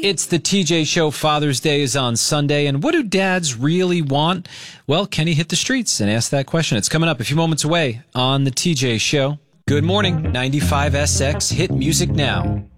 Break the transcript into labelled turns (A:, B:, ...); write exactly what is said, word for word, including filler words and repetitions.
A: It's the T J Show. Father's Day is on Sunday, and what do dads really want? Well, can he hit the streets and ask that question? It's coming up a few moments away on the T J Show. Good morning, ninety-five S X Hit Music Now.